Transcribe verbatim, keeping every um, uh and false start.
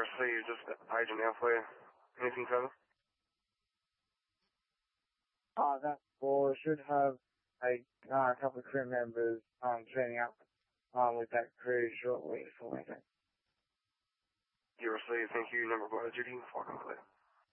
received, just Agent Alpha. Anything coming? Uh, that four should have a uh, couple of crew members um, turning up um, with that crew shortly for later. You received, thank you, number one, duty, fucking clear.